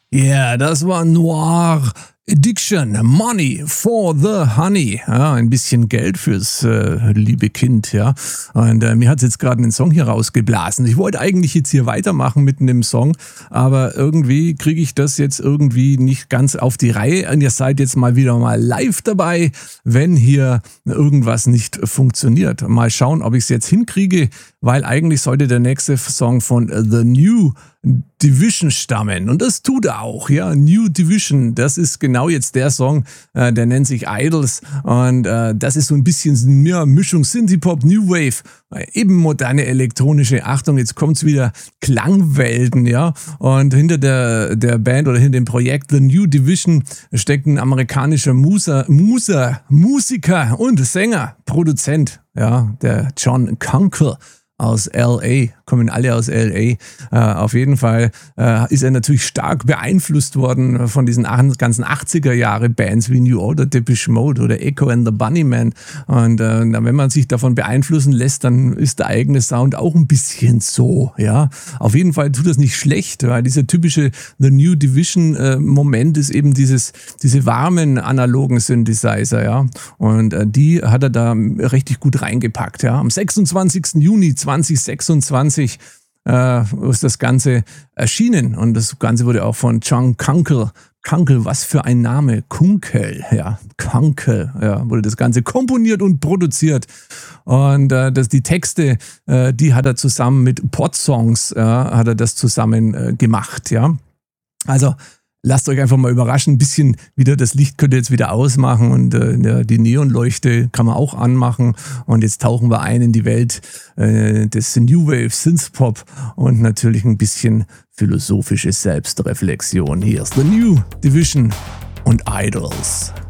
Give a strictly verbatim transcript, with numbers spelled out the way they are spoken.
Yeah, das war Noir Addiction, Money for the Honey. Ja, ein bisschen Geld fürs äh, liebe Kind, ja. Und äh, mir hat jetzt gerade einen Song hier rausgeblasen. Ich wollte eigentlich jetzt hier weitermachen mit einem Song, aber irgendwie kriege ich das jetzt irgendwie nicht ganz auf die Reihe. Und ihr seid jetzt mal wieder mal live dabei, wenn hier irgendwas nicht funktioniert. Mal schauen, ob ich es jetzt hinkriege, weil eigentlich sollte der nächste Song von The New Division stammen. Und das tut er auch, ja. New Division, das ist genau jetzt der Song, äh, der nennt sich Idols. Und äh, das ist so ein bisschen ja, Mischung Synthie-Pop, New Wave, äh, eben moderne elektronische, Achtung, jetzt kommt's wieder, Klangwelten, ja. Und hinter der, der Band oder hinter dem Projekt The New Division steckt ein amerikanischer Muser, Muser, Musiker und Sänger, Produzent, ja, der John Kunkel aus L A, kommen alle aus L A. Äh, auf jeden Fall äh, ist er natürlich stark beeinflusst worden von diesen ganzen achtziger-Jahre-Bands wie New Order, Depeche Mode oder Echo and the Bunnymen. Und äh, wenn man sich davon beeinflussen lässt, dann ist der eigene Sound auch ein bisschen so. Ja, auf jeden Fall tut das nicht schlecht, weil dieser typische The New Division-Moment äh, ist eben dieses, diese warmen analogen Synthesizer. Ja, und äh, die hat er da richtig gut reingepackt. Ja, am sechsundzwanzigsten Juni zweitausendsechsundzwanzig äh, ist das Ganze erschienen und das Ganze wurde auch von John Kunkel, Kunkel, was für ein Name, Kunkel, ja, Kunkel, ja, wurde das Ganze komponiert und produziert und äh, das, die Texte, äh, die hat er zusammen mit Podsongs, äh, hat er das zusammen äh, gemacht, ja, also lasst euch einfach mal überraschen, ein bisschen wieder, das Licht könnt ihr jetzt wieder ausmachen und äh, die Neonleuchte kann man auch anmachen und jetzt tauchen wir ein in die Welt äh, des New Wave Synthpop und natürlich ein bisschen philosophische Selbstreflexion. Hier ist The New Division und Idols.